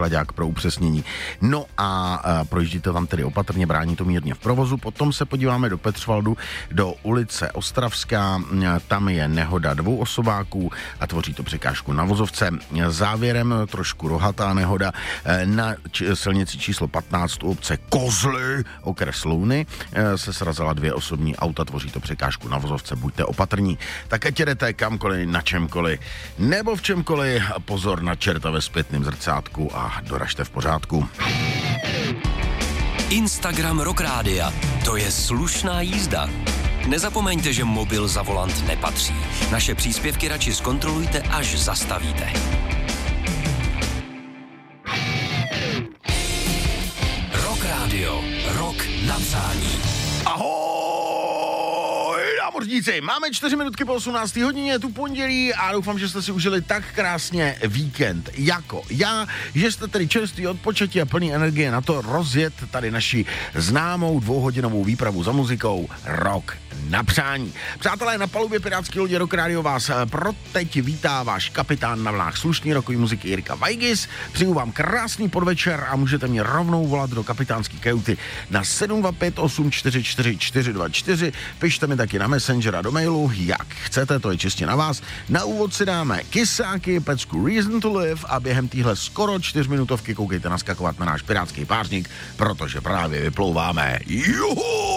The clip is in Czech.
nákladák pro upřesnění. No a projíždíte tam tedy opatrně, brání to mírně v provozu. Potom se podíváme do Petřvaldu, do ulice Ostravská, tam je nehoda 2 osobáků a tvoří to překážku na vozovce. Závěrem trošku rohatá nehoda na silnici číslo 15 u obce Kozly, okres Louny, se srazila 2 osobní auta, tvoří to překážku na vozovce, buďte opatrní. Tak ať jedete kamkoliv, na čemkoliv, nebo v čemkoliv, pozor na čerta ve zpětném zrcátku a doražte v pořádku. Instagram Rock Rádia. To je slušná jízda. Nezapomeňte, že mobil za volant nepatří. Naše příspěvky radši zkontrolujte, až zastavíte. Rock Rádio. Rock na přání. Ahoj, námořníci, máme 4 minutky po 18. hodině, je tu pondělí a doufám, že jste si užili tak krásně víkend jako já, že jste tedy čerstvý odpočatí a plný energie na to rozjet tady naši známou 2hodinovou výpravu za muzikou Rock na přání. Přátelé, na palubě pirátské lodě Rock Radio vás pro teď vítá váš kapitán na vlnách slušný rokový muziky Jirka Vajgis. Přeju vám krásný podvečer a můžete mě rovnou volat do kapitánské kajuty na 725 844 424. Pište mi taky na Messenger a do mailu, jak chcete, to je čistě na vás. Na úvod si dáme Kysáky, pecku Reason to Live a během téhle skoro 4 minutovky koukejte naskakovat na náš pirátský pářník, protože právě vyplouváme. Juhu!